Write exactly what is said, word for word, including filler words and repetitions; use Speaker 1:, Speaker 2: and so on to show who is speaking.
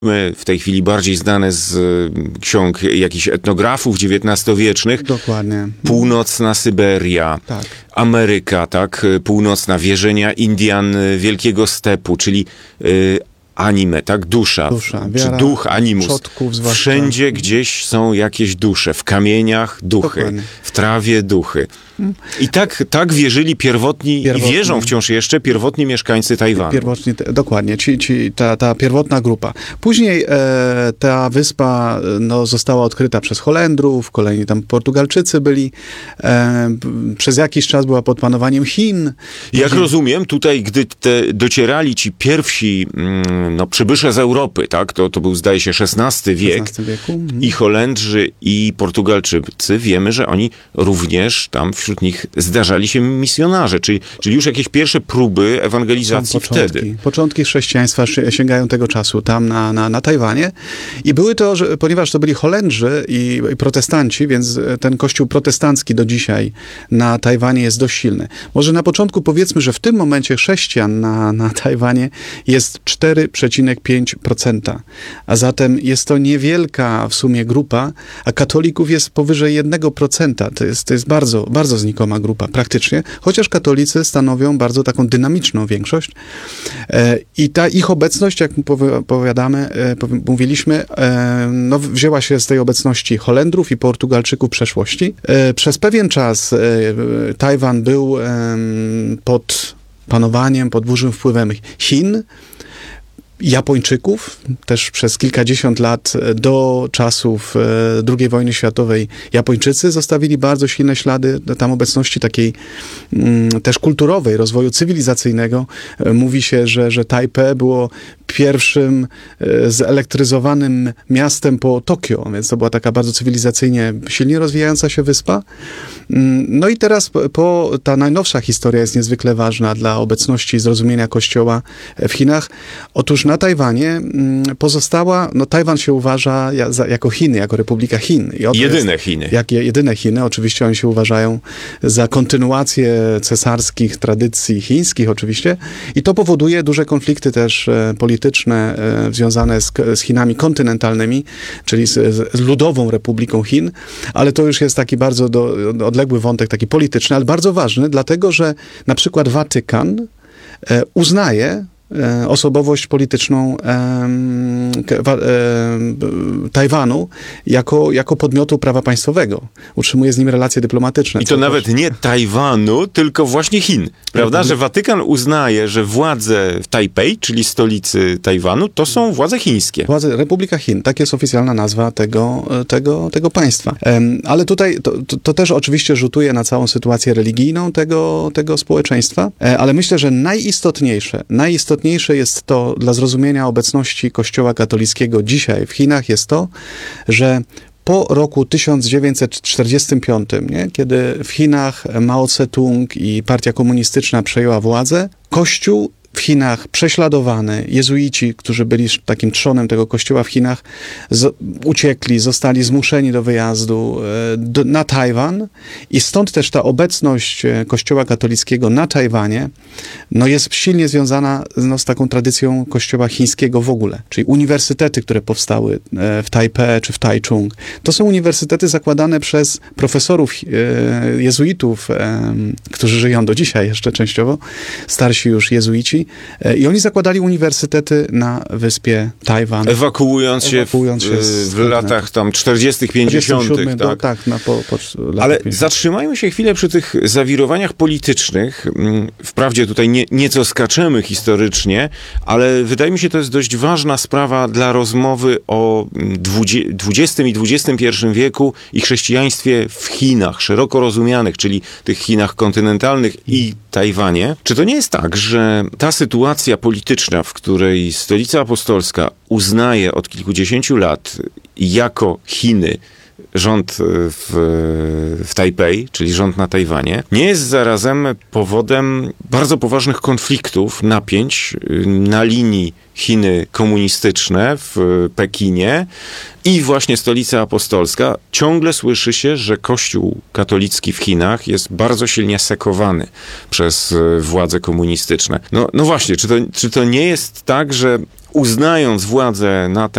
Speaker 1: w tej chwili bardziej znane z ksiąg jakichś etnografów dziewiętnastowiecznych.
Speaker 2: Dokładnie.
Speaker 1: Północna Syberia, tak. Ameryka, tak, północna, wierzenia Indian Wielkiego Stepu, czyli y, anime, tak, dusza,
Speaker 2: dusza
Speaker 1: czy duch, animus.
Speaker 2: Przodków zwłaszcza.
Speaker 1: Wszędzie gdzieś są jakieś dusze, w kamieniach duchy,
Speaker 2: Dokładnie.
Speaker 1: w trawie duchy. I tak, tak wierzyli pierwotni, pierwotni, i wierzą wciąż jeszcze pierwotni mieszkańcy Tajwanu.
Speaker 2: Pierwotni, dokładnie, ci, ci, ta, ta pierwotna grupa. Później e, ta wyspa no, została odkryta przez Holendrów, kolejni tam Portugalczycy byli. E, przez jakiś czas była pod panowaniem Chin.
Speaker 1: Jak
Speaker 2: Później...
Speaker 1: rozumiem, tutaj, gdy te docierali ci pierwsi mm, no, przybysze z Europy, tak, to, to był, zdaje się, szesnasty wiek,
Speaker 2: szesnastym wieku. Mhm.
Speaker 1: I Holendrzy, i Portugalczycy, wiemy, że oni również tam wśród nich zdarzali się misjonarze, czyli, czyli już jakieś pierwsze próby ewangelizacji
Speaker 2: początki,
Speaker 1: wtedy.
Speaker 2: Początki chrześcijaństwa sięgają tego czasu tam na, na, na Tajwanie i były to, że, ponieważ to byli Holendrzy i, i protestanci, więc ten kościół protestancki do dzisiaj na Tajwanie jest dość silny. Może na początku powiedzmy, że w tym momencie chrześcijan na, na Tajwanie jest cztery przecinek pięć procent, a zatem jest to niewielka w sumie grupa, a katolików jest powyżej jednego procenta. To jest, to jest bardzo, bardzo znikoma grupa praktycznie, chociaż katolicy stanowią bardzo taką dynamiczną większość. E, I ta ich obecność, jak powiadamy, e, mówiliśmy, e, no, wzięła się z tej obecności Holendrów i Portugalczyków przeszłości. E, przez pewien czas e, Tajwan był e, pod panowaniem, pod dużym wpływem Chin, Japończyków, też przez kilkadziesiąt lat do czasów drugiej wojny światowej Japończycy zostawili bardzo silne ślady tam obecności takiej też kulturowej, rozwoju cywilizacyjnego. Mówi się, że, że Tajpe było pierwszym zelektryzowanym miastem po Tokio, więc to była taka bardzo cywilizacyjnie silnie rozwijająca się wyspa. No i teraz po, ta najnowsza historia jest niezwykle ważna dla obecności i zrozumienia Kościoła w Chinach. Otóż na Tajwanie pozostała, no Tajwan się uważa jako Chiny, jako Republika Chin. I
Speaker 1: jedyne Chiny.
Speaker 2: Jak jedyne Chiny. Oczywiście oni się uważają za kontynuację cesarskich tradycji chińskich oczywiście. I to powoduje duże konflikty też polityczne związane z, z Chinami kontynentalnymi, czyli z, z Ludową Republiką Chin. Ale to już jest taki bardzo do, odległy wątek, taki polityczny, ale bardzo ważny, dlatego że na przykład Watykan uznaje osobowość polityczną em, em, Tajwanu jako, jako podmiotu prawa państwowego. Utrzymuje z nim relacje dyplomatyczne.
Speaker 1: I to nawet też... nie Tajwanu, tylko właśnie Chin. Prawda? Że Watykan uznaje, że władze w Tajpej, czyli stolicy Tajwanu, to są władze chińskie.
Speaker 2: Władze Republika Chin. Tak jest oficjalna nazwa tego, tego, tego państwa. Um, ale tutaj to, to, to też oczywiście rzutuje na całą sytuację religijną tego, tego społeczeństwa. E, ale myślę, że najistotniejsze, najistotniejsze Najistotniejsze jest to dla zrozumienia obecności Kościoła katolickiego dzisiaj w Chinach jest to, że po roku tysiąc dziewięćset czterdziestym piątym, nie, kiedy w Chinach Mao Tse-tung i partia komunistyczna przejęła władzę, Kościół w Chinach prześladowany, jezuici, którzy byli takim trzonem tego kościoła w Chinach, z, uciekli, zostali zmuszeni do wyjazdu e, do, na Tajwan i stąd też ta obecność kościoła katolickiego na Tajwanie no jest silnie związana no, z taką tradycją kościoła chińskiego w ogóle. Czyli uniwersytety, które powstały e, w Tajpe czy w Taichung, to są uniwersytety zakładane przez profesorów e, jezuitów, e, którzy żyją do dzisiaj jeszcze częściowo, starsi już jezuici. I oni zakładali uniwersytety na wyspie Tajwan.
Speaker 1: Ewakuując się Ewakuując w, się w latach tam czterdziestych, pięćdziesiątych. Tak,
Speaker 2: do, tak na, po, po
Speaker 1: Ale zatrzymajmy się chwilę przy tych zawirowaniach politycznych. Wprawdzie tutaj nie, nieco skaczemy historycznie, ale wydaje mi się, to jest dość ważna sprawa dla rozmowy o dwudziestym i dwudziestym pierwszym wieku i chrześcijaństwie w Chinach, szeroko rozumianych, czyli tych Chinach kontynentalnych i Tajwanie. Czy to nie jest tak, że ta sytuacja polityczna, w której Stolica Apostolska uznaje od kilkudziesięciu lat jako Chiny rząd w, w Tajpej, czyli rząd na Tajwanie, nie jest zarazem powodem bardzo poważnych konfliktów, napięć na linii Chiny komunistyczne w Pekinie i właśnie Stolica Apostolska. Ciągle słyszy się, że Kościół katolicki w Chinach jest bardzo silnie sekowany przez władze komunistyczne. No, no właśnie, czy to, czy to nie jest tak, że uznając władzę na